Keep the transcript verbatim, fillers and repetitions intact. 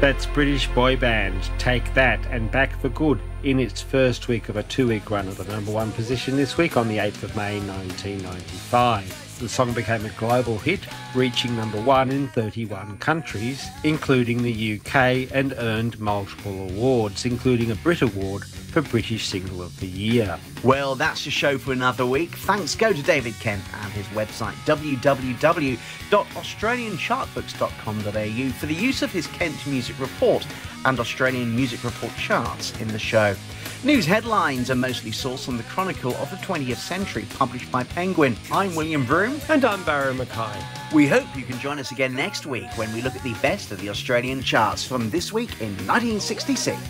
That's British boy band Take That and Back for Good in its first week of a two-week run at the number one position this week on the eighth of May nineteen ninety-five. The song became a global hit, reaching number one in thirty-one countries, including the U K, and earned multiple awards, including a Brit Award for British Single of the Year. Well, that's your show for another week. Thanks go to David Kemp and his website w w w dot australian chart books dot com dot a u for the use of his Kent Music Report and Australian Music Report charts in the show. News headlines are mostly sourced on the Chronicle of the twentieth Century, published by Penguin. I'm William Broome. And I'm Barry Mackay. We hope you can join us again next week when we look at the best of the Australian charts from this week in nineteen sixty-six.